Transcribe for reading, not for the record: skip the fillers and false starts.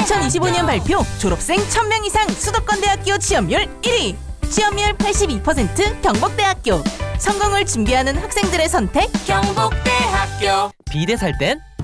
2025년 발표 졸업생 1000명 이상 수도권대학교 취업률 1위, 취업률 82% 경북대학교. 성공을 준비하는 학생들의 선택 경북대학교. 비대 살 땐